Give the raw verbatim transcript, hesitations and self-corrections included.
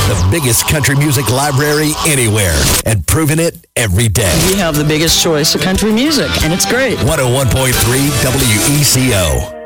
The biggest country music library anywhere, and proving it every day. We have the biggest choice of country music, and it's great. one oh one point three W E C O.